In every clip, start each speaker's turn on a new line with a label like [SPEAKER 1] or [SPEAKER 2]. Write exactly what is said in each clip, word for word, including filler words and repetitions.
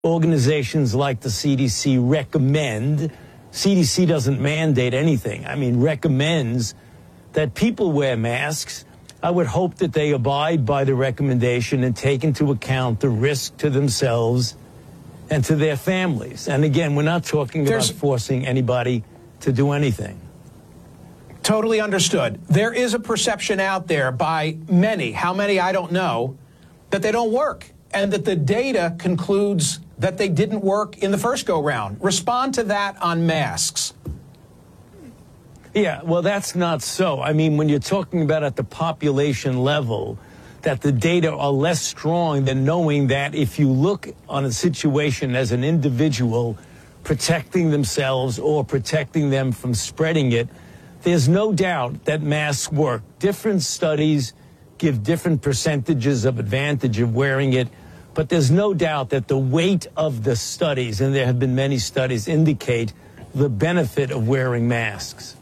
[SPEAKER 1] organizations like the C D C recommend, C D C doesn't mandate anything, I mean, recommends that people wear masks. I would hope that they abide by the recommendation and take into account the risk to themselves and to their families. And again, we're not talking
[SPEAKER 2] There's,
[SPEAKER 1] about forcing anybody to do anything.
[SPEAKER 2] Totally understood. There is a perception out there by many, how many I don't know, that they don't work and that the data concludes that they didn't work in the first go-round. Respond to that on masks.
[SPEAKER 1] Yeah, well, that's not so. I mean, when you're talking about at the population level, that the data are less strong than knowing that if you look on a situation as an individual protecting themselves or protecting them from spreading it, there's no doubt that masks work. Different studies give different percentages of advantage of wearing it, but there's no doubt that the weight of the studies, and there have been many studies, indicate the benefit of wearing masks.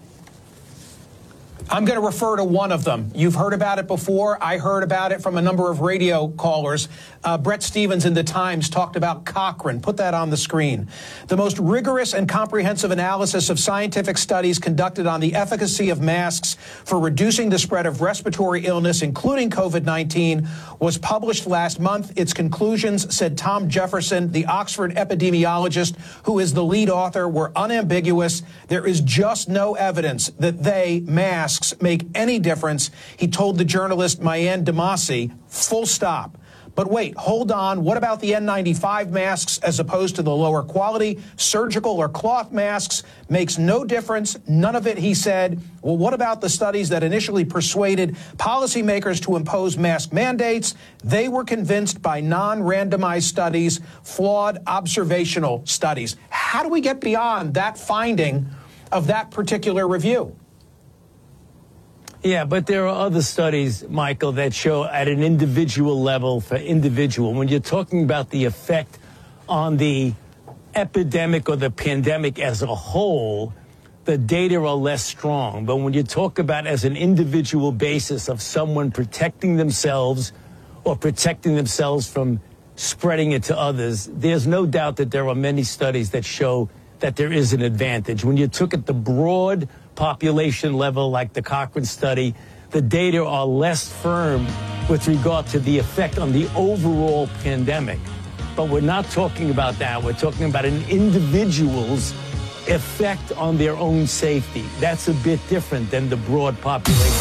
[SPEAKER 2] I'm going to refer to one of them. You've heard about it before. I heard about it from a number of radio callers. Uh, Brett Stevens in The Times talked about Cochrane. Put that on the screen. The most rigorous and comprehensive analysis of scientific studies conducted on the efficacy of masks for reducing the spread of respiratory illness, including COVID nineteen, was published last month. Its conclusions, said Tom Jefferson, the Oxford epidemiologist who is the lead author, were unambiguous. There is just no evidence that they, masks, make any difference, he told the journalist Mayanne Demasi, full stop. But wait, hold on. What about the N ninety-five masks as opposed to the lower quality surgical or cloth masks? Makes no difference. None of it, he said. Well, what about the studies that initially persuaded policymakers to impose mask mandates? They were convinced by non-randomized studies, flawed observational studies. How do we get beyond that finding of that particular review?
[SPEAKER 1] Yeah, but there are other studies, Michael, that show at an individual level for individual. When you're talking about the effect on the epidemic or the pandemic as a whole, the data are less strong. But when you talk about as an individual basis of someone protecting themselves or protecting themselves from spreading it to others, there's no doubt that there are many studies that show that there is an advantage. When you took at the broad population level, like the Cochrane study, the data are less firm with regard to the effect on the overall pandemic. But we're not talking about that. We're talking about an individual's effect on their own safety. That's a bit different than the broad population.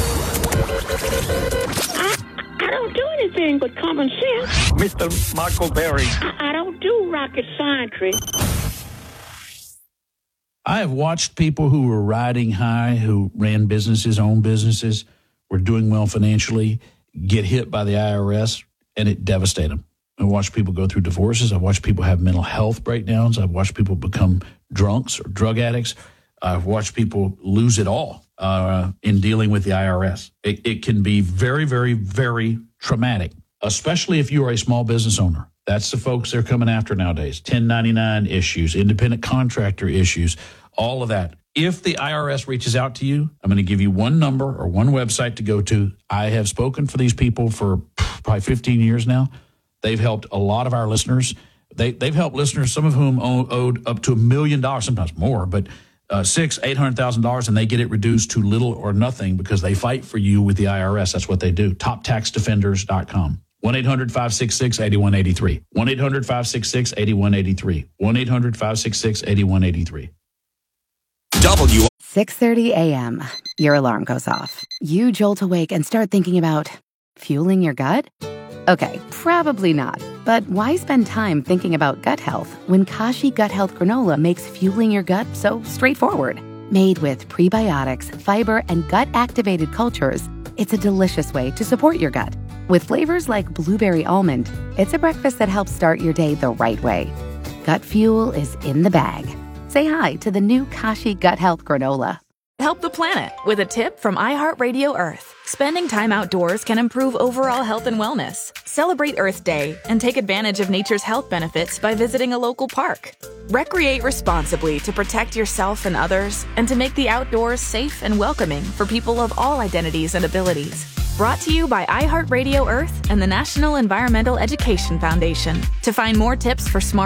[SPEAKER 3] I, I don't do anything but common sense.
[SPEAKER 4] Mister Michael Berry.
[SPEAKER 3] I, I don't do rocket science.
[SPEAKER 5] I have watched people who were riding high, who ran businesses, owned businesses, were doing well financially, get hit by the I R S, and it devastated them. I've watched people go through divorces. I've watched people have mental health breakdowns. I've watched people become drunks or drug addicts. I've watched people lose it all uh, in dealing with the I R S. It, it can be very, very, very traumatic, especially if you are a small business owner. That's the folks they're coming after nowadays. ten ninety-nine issues, independent contractor issues, all of that. If the I R S reaches out to you, I'm going to give you one number or one website to go to. I have spoken for these people for probably fifteen years now. They've helped a lot of our listeners. They, they've helped listeners, some of whom owe, owed up to a million dollars, sometimes more, but uh, six, eight hundred thousand dollars, and they get it reduced to little or nothing because they fight for you with the I R S. That's what they do. top tax defenders dot com. one eight hundred five six six eight one eight three. one eight hundred five six six eight one eight three. one eight hundred five six six eight one eight three.
[SPEAKER 6] W.
[SPEAKER 7] six thirty a.m. Your alarm goes off. You jolt awake and start thinking about fueling your gut? Okay, probably not. But why spend time thinking about gut health when Kashi Gut Health Granola makes fueling your gut so straightforward? Made with prebiotics, fiber, and gut-activated cultures, it's a delicious way to support your gut. With flavors like blueberry almond, it's a breakfast that helps start your day the right way. Gut fuel is in the bag. Say hi to the new Kashi Gut Health Granola.
[SPEAKER 8] Help the planet with a tip from iHeartRadio Earth. Spending time outdoors can improve overall health and wellness. Celebrate Earth Day and take advantage of nature's health benefits by visiting a local park. Recreate responsibly to protect yourself and others and to make the outdoors safe and welcoming for people of all identities and abilities. Brought to you by iHeartRadio Earth and the National Environmental Education Foundation. To find more tips for smart